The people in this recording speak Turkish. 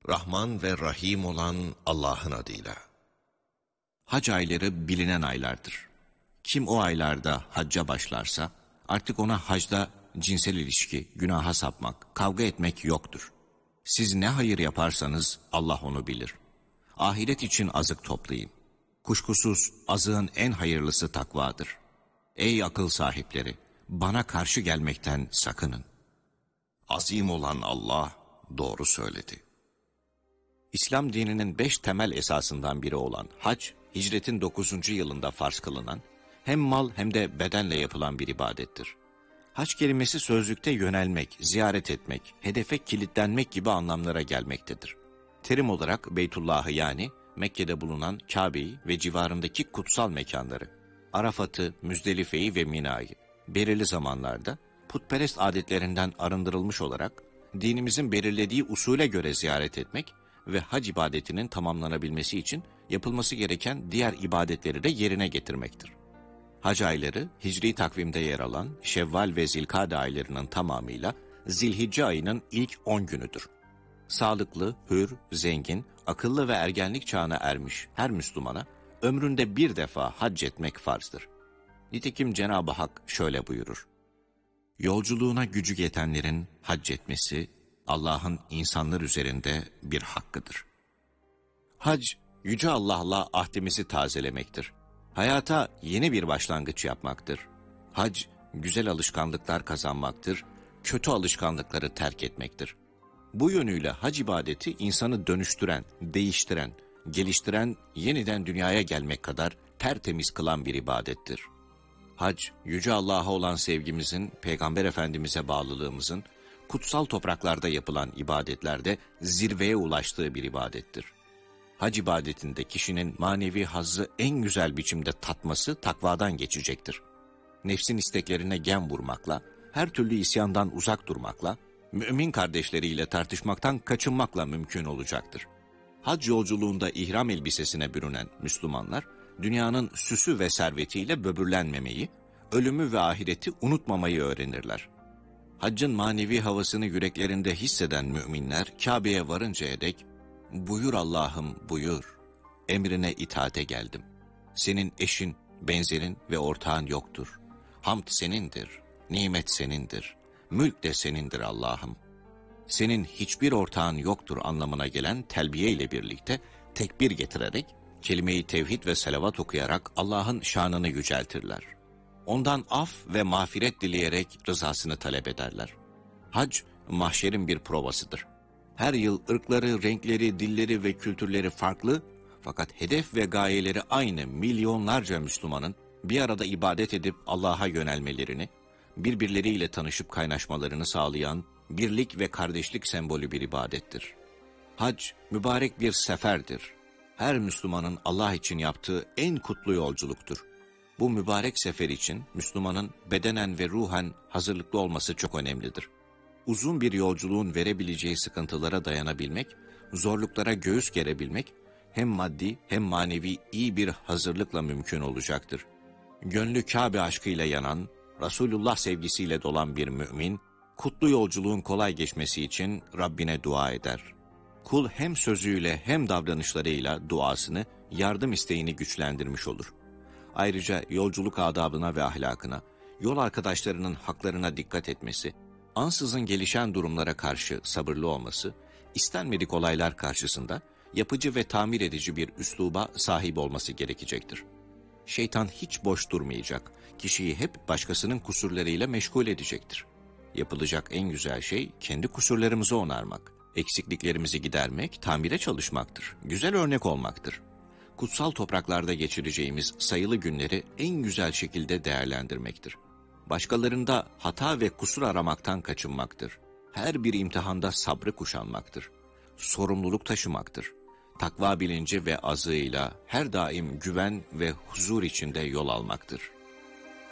Rahman ve Rahim olan Allah'ın adıyla. Hac ayları bilinen aylardır. Kim o aylarda hacca başlarsa, artık ona hacda cinsel ilişki, günaha sapmak, kavga etmek yoktur. Siz ne hayır yaparsanız Allah onu bilir. Ahiret için azık toplayın. Kuşkusuz azığın en hayırlısı takvadır. Ey akıl sahipleri, bana karşı gelmekten sakının. Azim olan Allah doğru söyledi. İslam dininin 5 temel esasından biri olan hac, hicretin 9. yılında farz kılınan, hem mal hem de bedenle yapılan bir ibadettir. Hac kelimesi sözlükte yönelmek, ziyaret etmek, hedefe kilitlenmek gibi anlamlara gelmektedir. Terim olarak Beytullah'ı yani Mekke'de bulunan Kabe'yi ve civarındaki kutsal mekanları, Arafat'ı, Müzdelife'yi ve Mina'yı belirli zamanlarda putperest adetlerinden arındırılmış olarak dinimizin belirlediği usule göre ziyaret etmek ve hac ibadetinin tamamlanabilmesi için yapılması gereken diğer ibadetleri de yerine getirmektir. Hac ayları, hicri takvimde yer alan Şevval ve Zilkade aylarının tamamıyla Zilhicce ayının ilk 10 günüdür. Sağlıklı, hür, zengin, akıllı ve ergenlik çağına ermiş her Müslümana ömründe bir defa hac etmek farzdır. Nitekim Cenab-ı Hak şöyle buyurur: Yolculuğuna gücü yetenlerin hac etmesi, Allah'ın insanlar üzerinde bir hakkıdır. Hac, Yüce Allah'la ahdimizi tazelemektir. Hayata yeni bir başlangıç yapmaktır. Hac, güzel alışkanlıklar kazanmaktır, kötü alışkanlıkları terk etmektir. Bu yönüyle hac ibadeti insanı dönüştüren, değiştiren, geliştiren, yeniden dünyaya gelmek kadar tertemiz kılan bir ibadettir. Hac, Yüce Allah'a olan sevgimizin, Peygamber Efendimiz'e bağlılığımızın, kutsal topraklarda yapılan ibadetlerde zirveye ulaştığı bir ibadettir. Hac ibadetinde kişinin manevi hazzı en güzel biçimde tatması takvadan geçecektir. Nefsin isteklerine gem vurmakla, her türlü isyandan uzak durmakla, mümin kardeşleriyle tartışmaktan kaçınmakla mümkün olacaktır. Hac yolculuğunda ihram elbisesine bürünen Müslümanlar, dünyanın süsü ve servetiyle böbürlenmemeyi, ölümü ve ahireti unutmamayı öğrenirler. Haccın manevi havasını yüreklerinde hisseden müminler, Kabe'ye varıncaya dek, "Buyur Allah'ım buyur, emrine itaate geldim. Senin eşin, benzerin ve ortağın yoktur. Hamd senindir, nimet senindir, mülk de senindir Allah'ım. Senin hiçbir ortağın yoktur" anlamına gelen telbiye ile birlikte tekbir getirerek, kelime-i tevhid ve salavat okuyarak Allah'ın şanını yüceltirler. Ondan af ve mağfiret dileyerek rızasını talep ederler. Hac, mahşerin bir provasıdır. Her yıl ırkları, renkleri, dilleri ve kültürleri farklı, fakat hedef ve gayeleri aynı milyonlarca Müslümanın bir arada ibadet edip Allah'a yönelmelerini, birbirleriyle tanışıp kaynaşmalarını sağlayan birlik ve kardeşlik sembolü bir ibadettir. Hac, mübarek bir seferdir. Her Müslümanın Allah için yaptığı en kutlu yolculuktur. Bu mübarek sefer için Müslümanın bedenen ve ruhen hazırlıklı olması çok önemlidir. Uzun bir yolculuğun verebileceği sıkıntılara dayanabilmek, zorluklara göğüs gerebilmek, hem maddi hem manevi iyi bir hazırlıkla mümkün olacaktır. Gönlü Kabe aşkıyla yanan, Resulullah sevgisiyle dolan bir mümin, kutlu yolculuğun kolay geçmesi için Rabbine dua eder. Kul hem sözüyle hem davranışlarıyla duasını, yardım isteğini güçlendirmiş olur. Ayrıca yolculuk adabına ve ahlakına, yol arkadaşlarının haklarına dikkat etmesi, ansızın gelişen durumlara karşı sabırlı olması, istenmedik olaylar karşısında yapıcı ve tamir edici bir üsluba sahip olması gerekecektir. Şeytan hiç boş durmayacak, kişiyi hep başkasının kusurlarıyla meşgul edecektir. Yapılacak en güzel şey kendi kusurlarımızı onarmak, eksikliklerimizi gidermek, tamire çalışmaktır, güzel örnek olmaktır. Kutsal topraklarda geçireceğimiz sayılı günleri en güzel şekilde değerlendirmektir. Başkalarında hata ve kusur aramaktan kaçınmaktır. Her bir imtihanda sabrı kuşanmaktır. Sorumluluk taşımaktır. Takva bilinci ve azığıyla her daim güven ve huzur içinde yol almaktır.